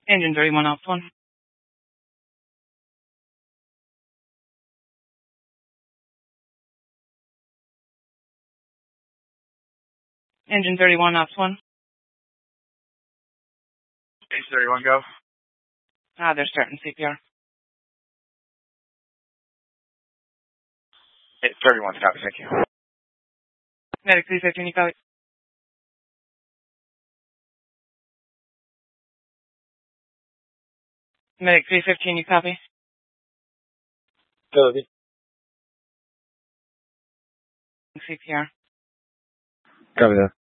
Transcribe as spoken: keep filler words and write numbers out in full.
Engine thirty-one off one. Engine thirty-one off one. Engine thirty-one go. Ah, they're starting C P R. Hey, thirty-one, copy, thank you. Medic three fifteen, you copy? Medic three fifteen, you copy? Copy. C P R. Copy that.